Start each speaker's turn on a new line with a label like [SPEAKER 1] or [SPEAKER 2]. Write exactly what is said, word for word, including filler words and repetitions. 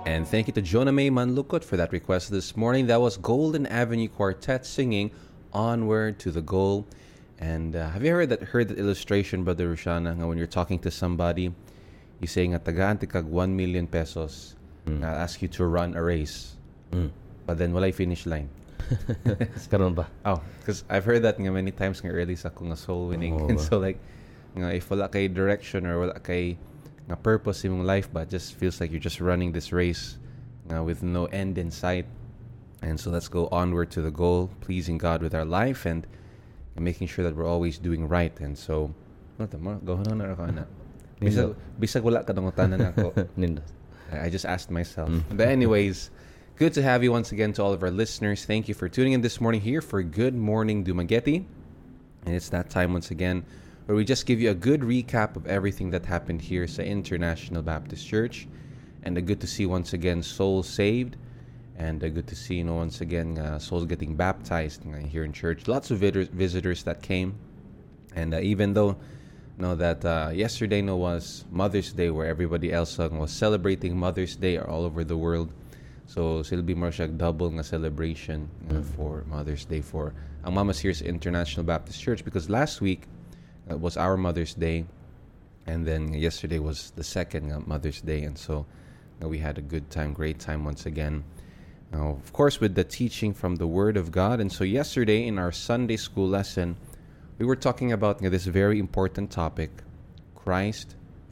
[SPEAKER 1] And thank you to Jonah May Manlukot for that request this morning. That was Golden Avenue Quartet singing Onward to the Goal. And uh, have you heard that heard that illustration, Brother Rushana, when you're talking to somebody, you say nga tagaan ti kag one million pesos, mm. na ask you to run a race. Mm. But then walay finish line.
[SPEAKER 2] Karon ba?
[SPEAKER 1] Oh, because I've heard that nga many times nga early sa kung soul winning. Oh, and so like, nga, if wala kay direction or wala kay nga purpose in life, but just feels like you're just running this race nga, with no end in sight. And so let's go onward to the goal, pleasing God with our life and, and making sure that we're always doing right. And so, ano tamo? Go on na ako na. Bisag bisag wala ka dangutanan ako. I just asked myself. Mm. But anyways, good to have you once again to all of our listeners. Thank you for tuning in this morning here for Good Morning Dumaguete. And it's that time once again where we just give you a good recap of everything that happened here at International Baptist Church. And uh, good to see once again souls saved. And uh, good to see, you know, once again uh, souls getting baptized uh, here in church. Lots of vid- visitors that came. And uh, even though, you know, that uh, yesterday you know, was Mother's Day, where everybody else uh, was celebrating Mother's Day all over the world. So, it'll be more like double nga celebration uh, mm. for Mother's Day for ang mamas here sa International Baptist Church. Because last week, it was our Mother's Day, and then yesterday was the second uh, Mother's Day, and so uh, we had a good time, great time once again. Now, of course, with the teaching from the Word of God, and so yesterday in our Sunday school lesson, we were talking about uh, this very important topic, Christ